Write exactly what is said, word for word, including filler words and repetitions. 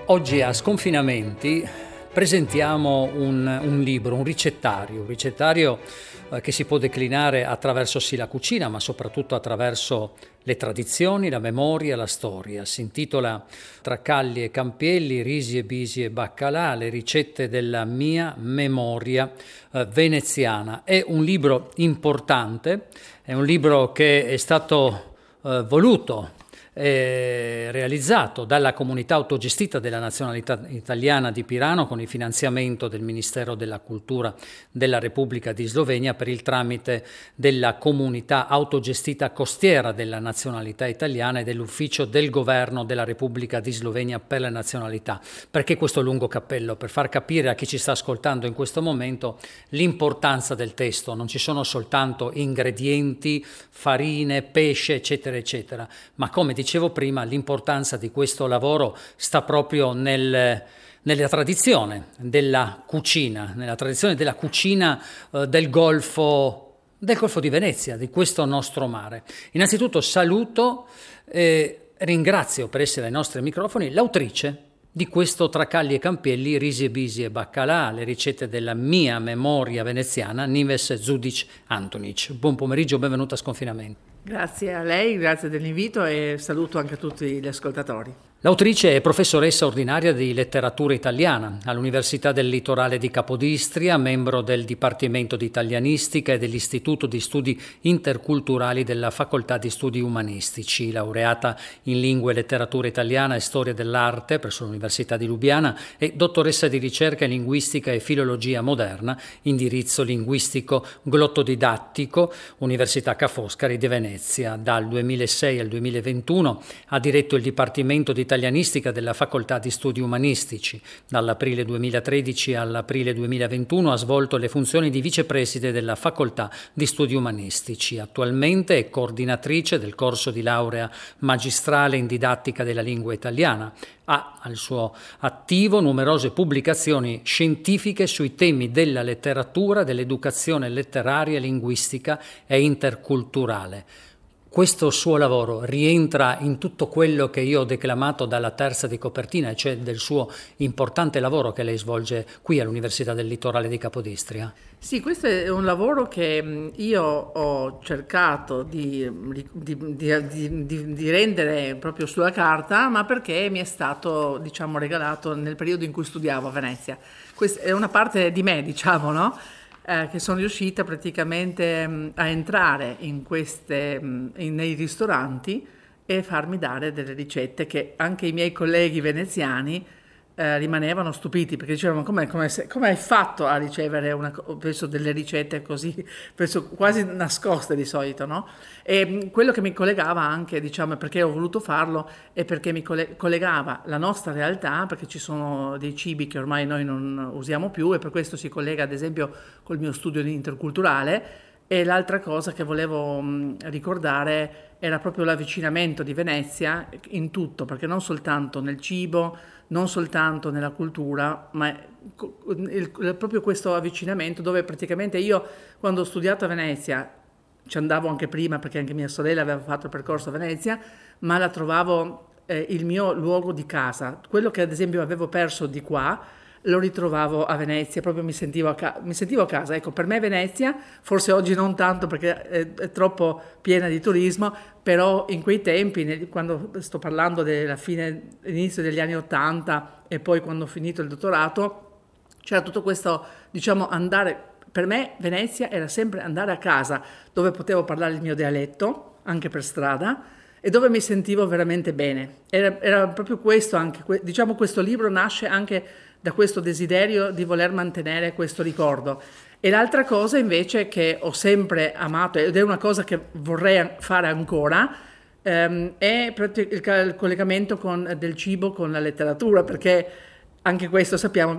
Oggi a Sconfinamenti presentiamo un, un libro, un ricettario, un ricettario eh, che si può declinare attraverso sì la cucina, ma soprattutto attraverso le tradizioni, la memoria, la storia. Si intitola Tracalli e Campielli, risi e bisi e baccalà, le ricette della mia memoria eh, veneziana. È un libro importante, è un libro che è stato eh, voluto Eh, realizzato dalla comunità autogestita della nazionalità italiana di Pirano con il finanziamento del Ministero della Cultura della Repubblica di Slovenia per il tramite della comunità autogestita costiera della nazionalità italiana e dell'ufficio del governo della Repubblica di Slovenia per le nazionalità. Perché questo lungo cappello? Per far capire a chi ci sta ascoltando in questo momento l'importanza del testo. Non ci sono soltanto ingredienti, farine, pesce, eccetera, eccetera, ma come dicevo prima, l'importanza di questo lavoro sta proprio nel, nella tradizione della cucina, nella tradizione della cucina eh, del Golfo, del Golfo di Venezia, di questo nostro mare. Innanzitutto saluto e ringrazio per essere ai nostri microfoni l'autrice di questo Tracalli e Campielli, risi e bisi e baccalà, le ricette della mia memoria veneziana, Nives Zudic Antonic. Buon pomeriggio, benvenuta a Sconfinamenti. Grazie a lei, grazie dell'invito e saluto anche a tutti gli ascoltatori. L'autrice è professoressa ordinaria di letteratura italiana all'Università del Litorale di Capodistria, membro del Dipartimento di Italianistica e dell'Istituto di Studi Interculturali della Facoltà di Studi Umanistici, laureata in Lingue e Letteratura Italiana e Storia dell'Arte presso l'Università di Lubiana e dottoressa di ricerca in Linguistica e Filologia Moderna, indirizzo linguistico glottodidattico, Università Ca' Foscari di Venezia. Dal duemilasei al duemilaventuno ha diretto il Dipartimento di Italianistica della Facoltà di Studi Umanistici. Dall'aprile duemilatredici all'aprile duemilaventuno ha svolto le funzioni di vicepreside della Facoltà di Studi Umanistici. Attualmente è coordinatrice del corso di laurea magistrale in didattica della lingua italiana. Ha al suo attivo numerose pubblicazioni scientifiche sui temi della letteratura, dell'educazione letteraria, linguistica e interculturale. Questo suo lavoro rientra in tutto quello che io ho declamato dalla terza di copertina, cioè del suo importante lavoro che lei svolge qui all'Università del Litorale di Capodistria? Sì, questo è un lavoro che io ho cercato di, di, di, di, di rendere proprio sulla carta, ma perché mi è stato, diciamo, regalato nel periodo in cui studiavo a Venezia. Questa è una parte di me, diciamo, no? Eh, che sono riuscita praticamente mh, a entrare in queste, mh, in, nei ristoranti e farmi dare delle ricette che anche i miei colleghi veneziani eh, rimanevano stupiti perché dicevano come, come, come hai fatto a ricevere una, penso, delle ricette così, penso, quasi nascoste di solito, no? E mh, quello che mi collegava anche, diciamo, perché ho voluto farlo è perché mi collegava la nostra realtà, perché ci sono dei cibi che ormai noi non usiamo più e per questo si collega ad esempio col mio studio di interculturale. E l'altra cosa che volevo mh, ricordare era proprio l'avvicinamento di Venezia in tutto, perché non soltanto nel cibo, non soltanto nella cultura, ma il, il, proprio questo avvicinamento dove praticamente io quando ho studiato a Venezia ci andavo anche prima perché anche mia sorella aveva fatto il percorso a Venezia, ma la trovavo eh, il mio luogo di casa. Quello che ad esempio avevo perso di qua lo ritrovavo a Venezia, proprio mi sentivo a, ca- mi sentivo a casa. Ecco, per me Venezia, forse oggi non tanto perché è, è troppo piena di turismo, però in quei tempi, nel, quando sto parlando della fine, inizio degli anni Ottanta e poi quando ho finito il dottorato, c'era tutto questo, diciamo, andare. Per me Venezia era sempre andare a casa, dove potevo parlare il mio dialetto, anche per strada, e dove mi sentivo veramente bene. Era, era proprio questo anche, diciamo questo libro nasce anche da questo desiderio di voler mantenere questo ricordo. E l'altra cosa invece che ho sempre amato, ed è una cosa che vorrei fare ancora, ehm, è il collegamento con, del cibo con la letteratura, perché anche questo sappiamo,